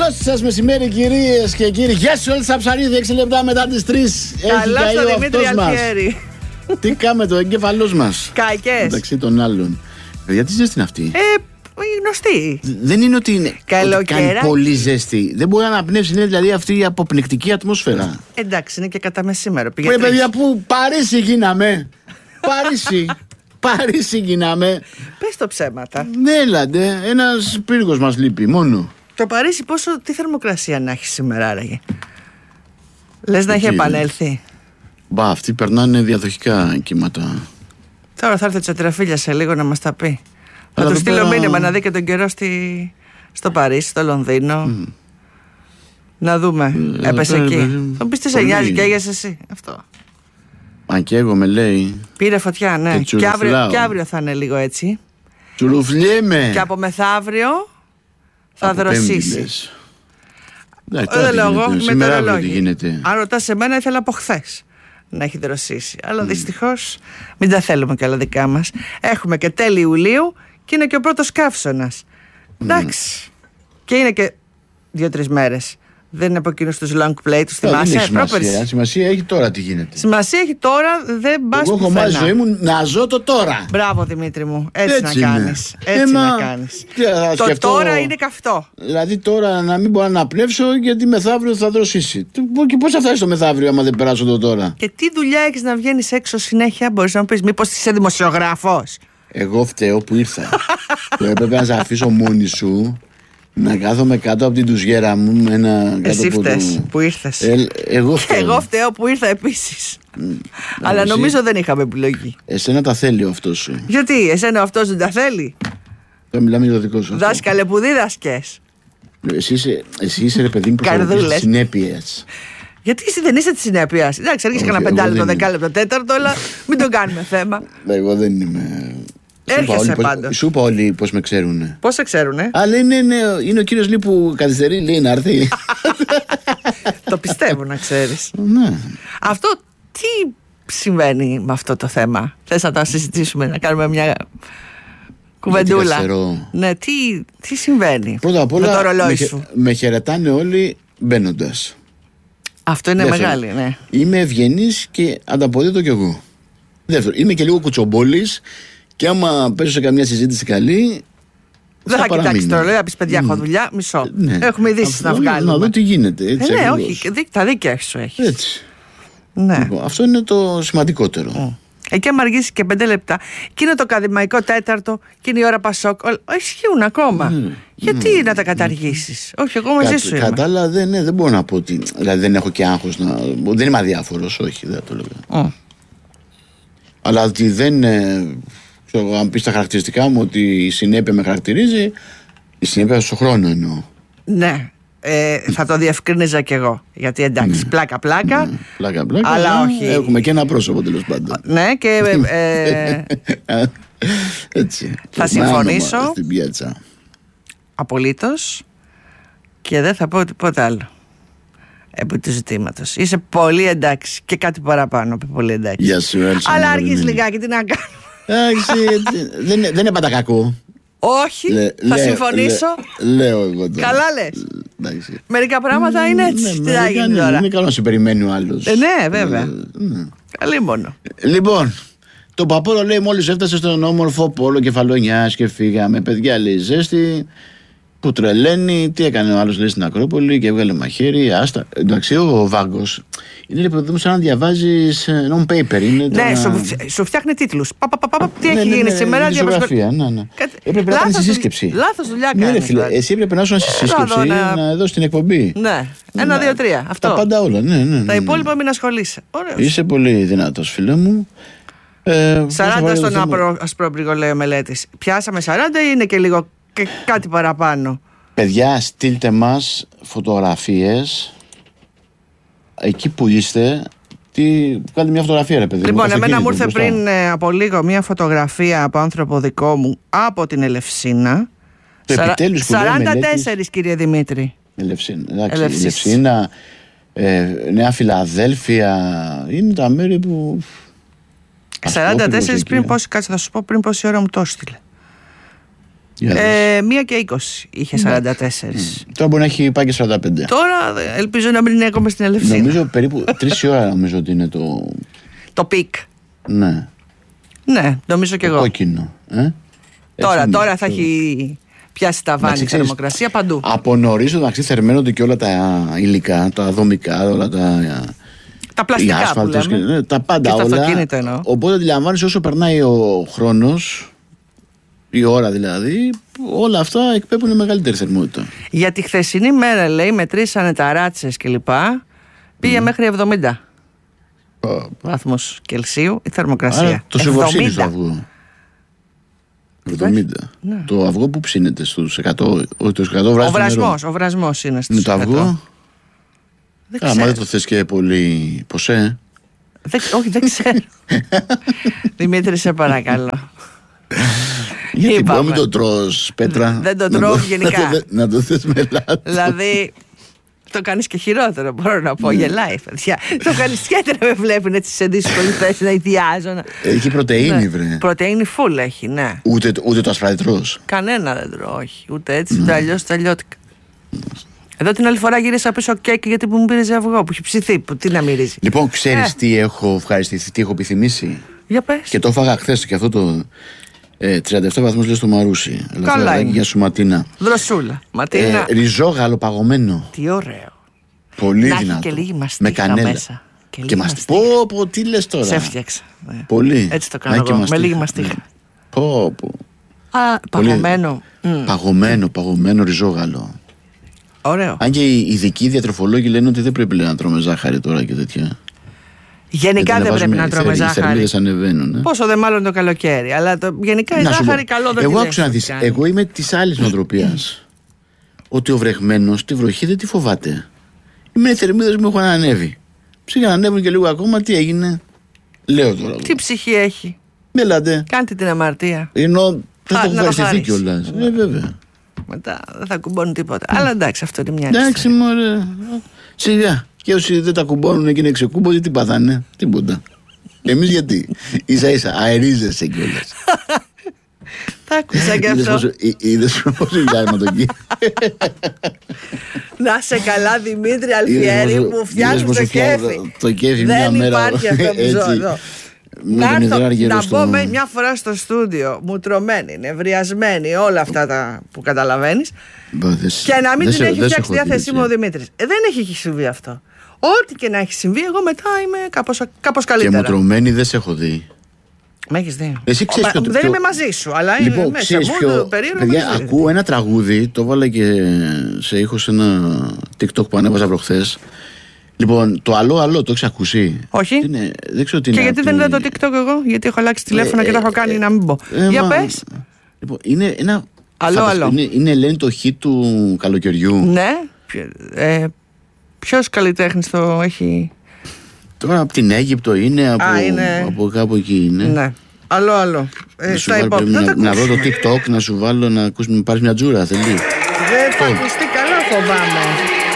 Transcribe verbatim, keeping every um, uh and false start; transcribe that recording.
Καλώς σας μεσημέρι, κυρίες και κύριοι. Γεια σου, Έλσα Ψαρίδη, έξι λεπτά μετά τις τρεις. Καλώς το Δημήτρη Αλφιέρη. Τι κάμε το εγκέφαλός μας. Καϊκές. Μεταξύ των άλλων. Παιδιά, τι ζέστη είναι αυτή. Ε, γνωστή. Δεν είναι ότι είναι. Καλοκαίρα. Κάνει πολύ ζέστη. Δεν μπορεί να αναπνεύσει. Είναι δηλαδή αυτή η αποπνικτική ατμόσφαιρα. Εντάξει, είναι και κατά μεσήμερο. Ρε παιδιά, που Παρίσι γίναμε. Παρίσι. Παρίσι γίναμε. Πες το ψέματα. Ναι, έλατε. Ένας πύργος μας λείπει μόνο. Το Παρίσι, πόσο, τι θερμοκρασία να έχει σήμερα, άραγε. Λες να έχει επανέλθει. Μπα, αυτοί περνάνε διαδοχικά κύματα. Τώρα θα έρθει ο Τσατραφίλια σε λίγο να μας τα πει. Αλλά θα του στείλω πέρα... μήνυμα να δει και τον καιρό στη... στο Παρίσι, στο Λονδίνο. Mm. Να δούμε. Ε, Έπεσε ε, εκεί. Ε, θα μου πει τι σε νοιάζει και έγεσαι εσύ. Αυτό. Αν και εγώ με λέει. Πήρε φωτιά, ναι. Και, και, αύριο, και αύριο θα είναι λίγο έτσι. Τσουρουφλιέμαι. Και από μεθαύριο θα από δροσίσει. Δεν λέω εγώ με το ρολόγι. Αν ρωτάς σε μένα, ήθελα από χθες να έχει δροσίσει. Αλλά mm. δυστυχώς μην τα θέλουμε και όλα δικά μας. Έχουμε και τέλη Ιουλίου και είναι και ο πρώτος καύσωνας. Mm. Εντάξει. Και είναι και δύο-τρεις μέρες. Δεν είναι από εκείνους τους long play του. Θυμάσαι. Σημασία. Σημασία έχει τώρα τι γίνεται. Σημασία έχει τώρα, δεν πας πουθενά. Εγώ έχω μάθει ζωή μου να ζω το τώρα. Μπράβο Δημήτρη μου. Έτσι, έτσι να κάνεις. Έτσι Έμα, να κάνεις. Το σκεφτώ, τώρα είναι καυτό. Δηλαδή τώρα να μην μπορώ να αναπνεύσω γιατί μεθαύριο θα δροσίσει. Και πώς θα φτάσει το μεθαύριο άμα δεν περάσω το τώρα. Και τι δουλειά έχεις να βγαίνεις έξω συνέχεια, μπορείς να μου πεις, μήπως είσαι δημοσιογράφος. Εγώ φταίω που ήρθα. Το έπρεπε να σε αφήσω μόνη σου. Να κάθομαι κάτω από την τουζιέρα μου με ένα. Εσύ φταίς το... που ήρθες. Ε, εγώ φταίω. Εγώ φταίω που ήρθα επίσης. Mm, Αλλά εσύ... νομίζω δεν είχαμε επιλογή. Εσένα τα θέλει ο αυτός σου. Γιατί, εσένα ο αυτός δεν τα θέλει. Δεν μιλάμε για το δικό σου. Δάσκαλε που δίδασκες. Εσύ είσαι, εσύ είσαι ρε παιδί μου προσωπικής συνέπειας. Γιατί εσύ δεν είσαι τη συνέπεια. Εντάξει, αργήσει κανένα πεντάλεπτο, δεκάλεπτο, τέταρτο, αλλά μην το κάνουμε θέμα. Εγώ δεν είμαι. Έρχεσαι πάντως. Σου είπα όλοι πώς με ξέρουνε. Πώς σε ξέρουνε? Αλλά είναι, είναι, είναι ο κύριος Λί που καθυστερεί, λέει να έρθει. Το πιστεύω να ξέρεις. Ναι. Αυτό τι συμβαίνει με αυτό το θέμα? Θες να το συζητήσουμε, να κάνουμε μια κουβεντούλα? Ναι, τι, τι συμβαίνει? Πρώτα απ' όλα με το ρολόι με, σου. με χαιρετάνε όλοι μπαίνοντας. Αυτό είναι Δεύτερο, μεγάλη, ναι. Είμαι ευγενής και ανταποδίδω κι εγώ. Δεύτερο, είμαι και λίγο κουτσομπόλης. Και άμα πέσω σε καμιά συζήτηση καλή. Δεν θα, θα κοιτάξει το ρολόι, θα πει παιδιά, mm. έχω δουλειά, μισό. Ναι. Έχουμε ειδήσεις να βγάλουμε. Να δω τι γίνεται. Έτσι, ε, ναι, όχι, τα δίκαια σου έχει. Έτσι. Ναι. Λοιπόν, αυτό είναι το σημαντικότερο. Mm. Εκεί, άμα αργήσει και πέντε λεπτά, και είναι το ακαδημαϊκό τέταρτο, και είναι η ώρα Πασόκ. Ισχύουν ακόμα. Mm. Γιατί mm. να τα καταργήσεις? Mm. Όχι, εγώ μαζί Κα, σου. Κατά άλλα, δεν, ναι, δεν μπορώ να πω ότι. Δηλαδή, δεν έχω και άγχος να. Δεν είμαι αδιάφορος, όχι, δεν το λέω. Mm. Αλλά ότι δεν. Αν πεις τα χαρακτηριστικά μου ότι η συνέπεια με χαρακτηρίζει, η συνέπεια στον χρόνο εννοώ. Ναι, ε, θα το διευκρίνιζα κι εγώ. Γιατί εντάξει, πλάκα πλάκα. Ναι, πλάκα πλάκα. Αλλά όχι. Έχουμε και ένα πρόσωπο τέλος πάντων. Ναι, και. Ε, έτσι. Θα συμφωνήσω. Στην πιάτσα. Απολύτως. Και δεν θα πω τίποτα άλλο επί του ζητήματος. Είσαι πολύ εντάξει. Και κάτι παραπάνω από πολύ εντάξει. Γεια σου, Έλσα. Αλλά αργείς λιγάκι, τι να κάνω. Εντάξει, δεν, δεν είναι πάντα κακό. Όχι, λέ, θα λέ, συμφωνήσω. Λέ, λέω εγώ τώρα. Καλά λες. Εντάξει. Μερικά πράγματα είναι έτσι. Ναι, τι θα γίνει τώρα? Είναι καλό να σε περιμένει ο άλλος. Ε, ναι, βέβαια. Ναι. Καλή μόνο. Λοιπόν, το Παπόρο λέει μόλις έφτασε στον όμορφο πόλο Κεφαλονιάς και φύγαμε. Παιδιά, λέει ζέστη. Που τρελαίνει, τι έκανε ο άλλος, λέει, στην Ακρόπολη και έβγαλε μαχαίρι. Άστα. Εντάξει, ο Βάγκος είναι ρε παιδί μου σαν να διαβάζεις non-paper. Είναι ναι, τα... σου, σου φτιάχνει τίτλους. Πα, πα, πα, πα, τι ναι, έχει ναι, γίνει ναι, σήμερα, διαβασγραφία. Ναι, ναι. Κάτι... Έπρεπε λάθος, να κάνεις σύσκεψη. Λάθος δουλειά ναι, κάνεις. Φίλε, εσύ έπρεπε να είσαι στη σύσκεψη να... να δώσεις την εκπομπή. Ναι, ένα, δύο, τρία. Αυτό. Τα πάντα όλα. Ναι, ναι, ναι. Τα υπόλοιπα μην ασχολείσαι. Ωραίος. Είσαι πολύ δυνατός, φίλε μου. Ε, σαράντα στον ασπρόπρυγο, λέει ο μελέτης. Πιάσαμε σαράντα ή είναι και λίγο και κάτι παραπάνω? Παιδιά, στείλτε μας φωτογραφίες εκεί που είστε. Τι... Κάντε μια φωτογραφία, ρε παιδί. Λοιπόν, εμένα μου ήρθε πριν ε, από λίγο μια φωτογραφία από άνθρωπο δικό μου από την Ελευσίνα. Το Σαρα... επιτέλους που σαράντα τέσσερα, μελέτης... κύριε Δημήτρη. Ελευσίνα, εντάξει, Ελευσίνα, ε, Νέα Φιλαδέλφια, είναι τα μέρη που... σαράντα τέσσερα πριν πόση, κάτσε θα σου πω πριν πόση ώρα μου το έστειλε. Ε, μία και είκοσι είχε σαράντα τέσσερα. Mm. Τώρα μπορεί να έχει πάει και σαράντα πέντε. Τώρα ελπίζω να μην είναι ακόμα στην Ελευσίνα. Νομίζω περίπου τρεις η ώρα νομίζω ότι είναι το. Το πικ. Ναι. Ναι, νομίζω κι εγώ. Κόκκινο. Ε? Τώρα, Έτσι, τώρα θα έχει πιάσει τα βάνη η θερμοκρασία παντού. Από νωρίς μεταξύ θερμαίνονται και όλα τα υλικά, τα δομικά, όλα τα. Τα πλαστικά που λέμε. Και, ναι, τα πάντα και όλα. Εννοώ. Οπότε αντιλαμβάνεσαι όσο περνάει ο χρόνος, η ώρα δηλαδή, όλα αυτά εκπέμπουν μεγαλύτερη θερμότητα. Για τη χθεσινή μέρα, λέει, μετρήσανε ταράτσες κλπ. Πήγε mm. μέχρι εβδομήντα oh. βαθμούς Κελσίου η θερμοκρασία. Άρα το σεβοψύνει το αυγό. εβδομήντα. Ναι. Το αυγό που ψήνεται στους εκατό, στους εκατό βράζει. Ο βρασμός, ο βρασμός είναι στους είναι το αυγό. Δεν Άμα δεν το θες και πολύ ποσέ. Δεν, όχι, δεν ξέρω. Δημήτρη, σε παρακαλώ. Γιατί μπορεί μην το τρως, Πέτρα. Δεν το τρώω γενικά. Να το θες με λάθος. Δηλαδή, το κάνεις και χειρότερο, μπορώ να πω. Γελάει, παιδιά. Το κάνεις ιδιαίτερα με βλέπουν έτσι σε δύσκολη θέση να ιδιάζω. Έχει πρωτεΐνη, βρε. Πρωτεΐνη full έχει, ναι. Ούτε το ασφαλή τρως. Κανένα δεν τρώω, όχι. Ούτε έτσι, ούτε αλλιώς τα αλλιώτικα. Εδώ την άλλη φορά γύρισα πίσω κέικ γιατί μου μύριζε αυγό που έχει ψηθεί. Που, τι να μυρίζει. Λοιπόν, ξέρεις ε. τι έχω ευχαριστηθεί, τι έχω επιθυμήσει. Για πες. Και το έφαγα χθες και αυτό το. Ε, τριάντα επτά βαθμούς λέει στο Μαρούσι. Καλά είναι. Για σου Ματίνα. Δροσούλα. Ματίνα. Ε, ριζόγαλο παγωμένο. Τι ωραίο. Πολύ να δυνατό. Έχει και λίγη μαστίχα με κανέλα. Μέσα. Και, και μαστίχα. Πω, πω, τι λες τώρα. Σε έφτιαξα. Ναι. Πολύ. Έτσι το κάνω εγώ, με λίγη μαστίχα. Πω, πω. Α, παγωμένο. Mm. Παγωμένο, παγωμένο ριζόγαλο. Ωραίο. Αν και οι ειδικοί διατροφολόγοι λένε ότι δεν πρέπει να τρώμε ζάχαρη τώρα και τέτοια. Γενικά δεν πρέπει να τρώμε ζάχαρη. Οι θερμίδες ανεβαίνουν. Ε. Πόσο δε μάλλον το καλοκαίρι. Αλλά το, γενικά η ζάχαρη καλό δεν εγώ άκουσα να δεις, εγώ είμαι της άλλης νοοτροπίας. Ότι ο βρεχμένος τη βροχή δεν τη φοβάται. Οι θερμίδες μου έχουν ανέβει. Ψήχα να ανέβουν και λίγο ακόμα, τι έγινε. Λέω τώρα. Τι ψυχή έχει. Μιλάτε. Κάντε την αμαρτία. Ενώ δεν το έχω ευχαριστηθεί κιόλας. Ε, βέβαια. Μετά δεν θα κουμπώνουν τίποτα. Αλλά εντάξει, αυτό είναι μια εντάξει, μωρέ. Σιγά. Και όσοι δεν τα κουμπώνουν και είναι ξεκούμποτοι, τι παθάνε. Τίποτα. Εμείς γιατί. Ίσα ίσα αερίζεσαι κιόλας. Τα άκουσα κι αυτό. Είδες πόσο γυάλει με τον κύριο. Να σε καλά, Δημήτρη Αλφιέρη, που φτιάχνει το κέφι. Το κέφι μια μέρα. Δεν υπάρχει αυτό που ζω εδώ. Να, έρθω, να μπω με μια φορά στο στούντιο μουτρωμένη, νευριασμένη, όλα αυτά τα που καταλαβαίνεις, και να μην την έχει φτιάξει τη διάθεσή μου ο Δημήτρης. Ε, δεν έχει συμβεί αυτό. Ό,τι και να έχει συμβεί, εγώ μετά είμαι κάπως, κάπως καλύτερα. Και μουτρωμένη δεν σε έχω δει. Με έχεις δει. Εσύ ξέρεις Ο, ποιο, δεν ποιο... είμαι μαζί σου, αλλά λοιπόν, είναι μέσα μου το περίεργο. Παιδιά, ακούω ένα τραγούδι, το βάλα και σε ήχο σε ένα TikTok που ανέβαζα προχθές. Λοιπόν, το αλό αλό, το έχεις ακούσει? Όχι. Είναι, δεν ξέρω τι και είναι. γιατί δεν είδα το TikTok εγώ, γιατί έχω αλλάξει τηλέφωνο ε, και το έχω κάνει ε, να μην πω. Ε, Για μα... πες. Λοιπόν, είναι ένα. Αλό αλό. Είναι, είναι λένε το hit του καλοκαιριού. Ναι. Ε, ποιος καλλιτέχνης το έχει? Τώρα από την Αίγυπτο είναι, από, Α, είναι... από κάπου εκεί είναι. Ναι. Αλό αλό. Ε, στα υπόλοιπα. Να, να βρω το TikTok, να σου βάλω να ακούσεις, να πάρεις μια τζούρα, θέλει. Δεν θα ακουστεί καλά, φοβάμαι.